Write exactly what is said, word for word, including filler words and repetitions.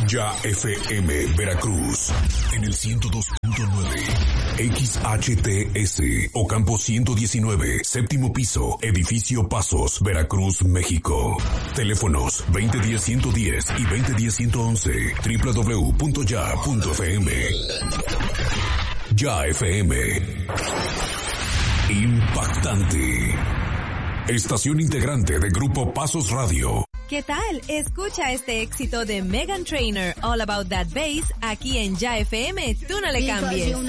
Ya F M Veracruz en el ciento dos punto nueve. X H T S Ocampo ciento diecinueve, séptimo piso, edificio Pasos, Veracruz, México. Teléfonos veinte diez ciento diez y veinte diez ciento once. doble u doble u doble u punto ya punto f m. Ya F M. Impactante. Estación integrante de Grupo Pasos Radio. ¿Qué tal? Escucha este éxito de Meghan Trainor, All About That Bass, aquí en Ya F M. Tú no le cambies.